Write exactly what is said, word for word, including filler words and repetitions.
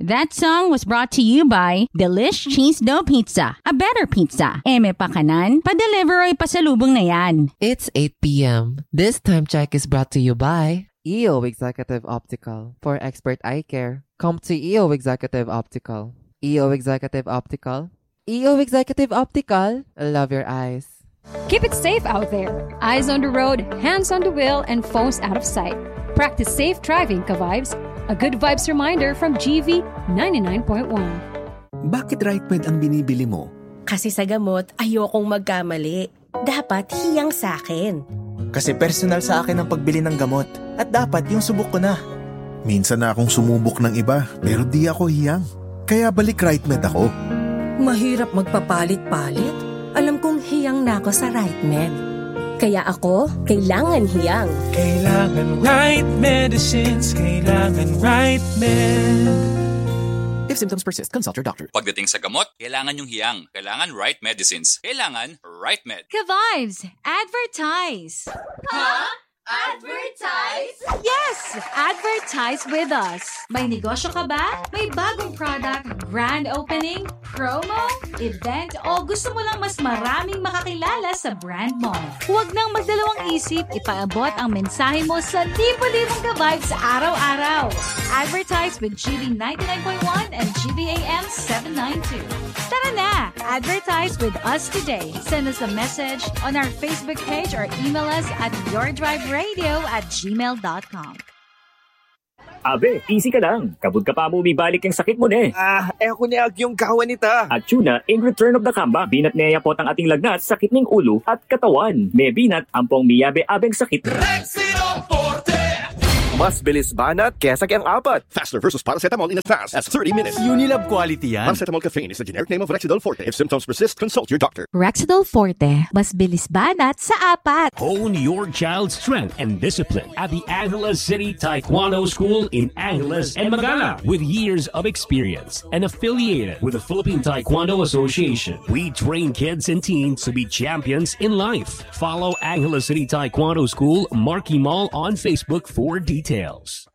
That song was brought to you by Delish Cheese Dough Pizza, a better pizza. Eme pa kanan, pa-deliver o ipasalubong na yan. It's eight p.m. This time check is brought to you by E O Executive Optical. For expert eye care, come to E O Executive Optical. E O Executive Optical. E O Executive Optical. Love your eyes. Keep it safe out there. Eyes on the road, hands on the wheel, and phones out of sight. Practice safe driving, ka-vibes. A good vibes reminder from G V ninety-nine point one. Bakit RightMed ang binibili mo? Kasi sa gamot, ayokong magkamali. Dapat hiyang sa akin. Kasi personal sa akin ang pagbili ng gamot. At dapat yung subok ko na. Minsan na akong sumubok ng iba, pero di ako hiyang. Kaya balik RightMed ako. Mahirap magpapalit-palit. Alam kong hiyang na ako sa RightMed. Kaya ako, kailangan hiyang. Kailangan right medicines, kailangan RightMed. If symptoms persist, consult your doctor. Pagdating sa gamot, kailangan yung hiyang. Kailangan right medicines. Kailangan RightMed. Ka-vibes, advertise. Huh? Advertise? Yes! Advertise with us. May negosyo ka ba? May bagong product, grand opening, promo, event, o gusto mo lang mas maraming makakilala sa brand mo? Huwag nang magdalawang isip, ipaabot ang mensahe mo sa libo-libong ka-vibes araw-araw. Advertise with G V ninety-nine point one and G V A M seven ninety-two. Tara na! Advertise with us today. Send us a message on our Facebook page or email us at yourdriveradio at gmail dot com. Abe, easy ka lang. Kabud ka pa mo bibalik yung sakit mo ne. Ah, eh ako ni ag yung kawan nita. At tuna, in return of the comeback, binat niya po ang ating lagnat, sakit ng ulo at katawan. May binat, ampong miyabe abeng sakit. Rexidol Forte! Mas bilis banat kesa kayang apat. Faster versus paracetamol in as fast as thirty minutes. Unilab quality yan. Paracetamol caffeine is the generic name of Rexidol Forte. If symptoms persist, consult your doctor. Rexidol Forte, mas bilis banat sa apat. Hone your child's strength and discipline at the Angeles City Taekwondo School in Angeles and Magana. With years of experience and affiliated with the Philippine Taekwondo Association, we train kids and teens to be champions in life. Follow Angeles City Taekwondo School Marquee Mall on Facebook for details.